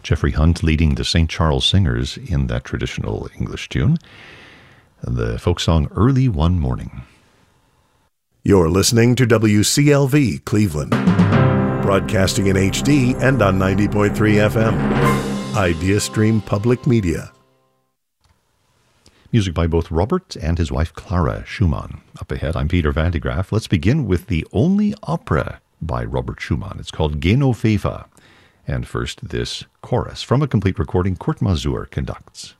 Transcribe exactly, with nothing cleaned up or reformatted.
Jeffrey Hunt leading the Saint Charles Singers in that traditional English tune. The folk song Early One Morning. You're listening to W C L V Cleveland, broadcasting in H D and on ninety point three F M. IdeaStream Public Media. Music by both Robert and his wife Clara Schumann. Up ahead, I'm Peter Van de Graaff. Let's begin with the only opera by Robert Schumann. It's called Genoveva. And first, this chorus from a complete recording Kurt Masur conducts.